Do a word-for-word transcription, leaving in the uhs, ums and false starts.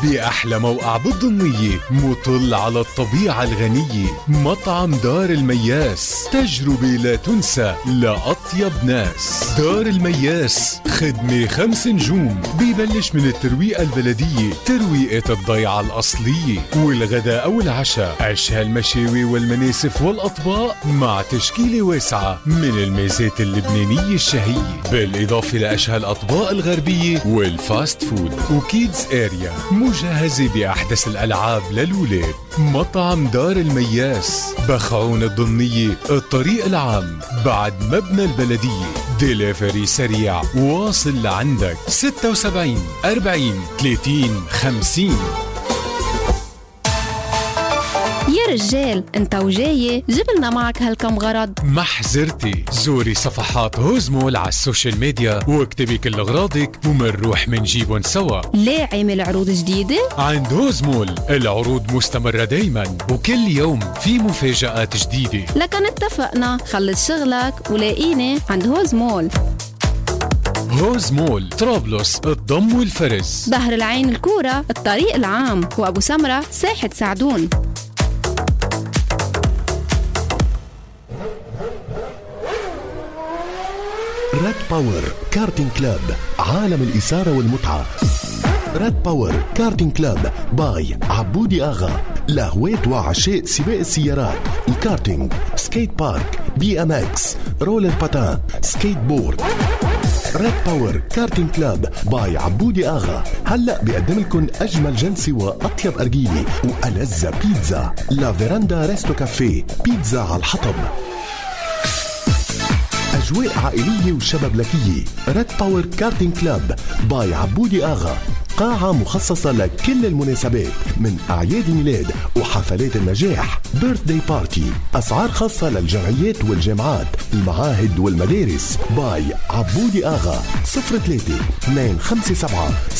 بأحلى موقع بالضمية مطل على الطبيعة الغنية. مطعم دار المياس، تجربة لا تنسى لأطيب ناس. دار المياس خدمة خمس نجوم، بيبلش من الترويقة البلدية، ترويقة الضيعة الأصلية، والغداء أو العشاء. عش هالمشاوي والمناسف والأطباق مع تشكيلة واسعة من الميزات اللبنانية الشهية، بالإضافة لأشهى الأطباق الغربية والفاست فود، وكيدز اريا مجهزة بأحدث الألعاب للولاد. مطعم دار المياس بخعون الضمنية، الطريق العام بعد مبنى البلدية. ديليفري سريع واصل لعندك. ستة وسبعين أربعين ثلاثين خمسين. يا رجال انت وجاي جبلنا معك هالكم غرض. محزرتي، زوري صفحات هوزمول على السوشيال ميديا واكتبي كل اغراضك ومنروح منجيبن سوا. ليه عامل عروض جديدة؟ عند هوزمول العروض مستمرة دايما، وكل يوم في مفاجآت جديدة. لكن اتفقنا، خلص شغلك ولاقيني عند هوزمول. هوزمول طرابلس، الضم والفرز، بحر العين الكورة، الطريق العام، وأبو سمرة ساحة سعدون. ريد باور كارتين كلاب، عالم الإثارة والمتعة. ريد باور كارتين كلاب باي عبودي آغا، لهواة وعشاق سباق السيارات، الكارتينج، سكيت بارك، بي ام اكس، رولر باتان، سكيت بورد. ريد باور كارتين كلاب باي عبودي آغا هلأ بيقدم لكم أجمل جلسة وأطيب أرجيلة وألذ بيتزا. لا فيراندا ريستو كافيه، بيتزا على الحطب. أجواء عائلية وشبابلكية. ريد باور كارتين كلاب باي عبودي آغا، قاعة مخصصة لكل المناسبات من أعياد الميلاد وحفلات النجاح، بيرث داي بارتي. أسعار خاصة للجمعيات والجامعات، المعاهد والمدارس. باي عبودي آغا. صفر ثلاثة اثنين خمسة سبعة